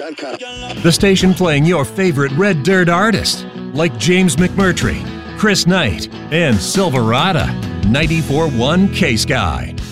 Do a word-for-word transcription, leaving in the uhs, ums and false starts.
dot com. The station playing your favorite red dirt artists, like James McMurtry, Chris Knight, and Silverado. ninety-four point one K-Sky.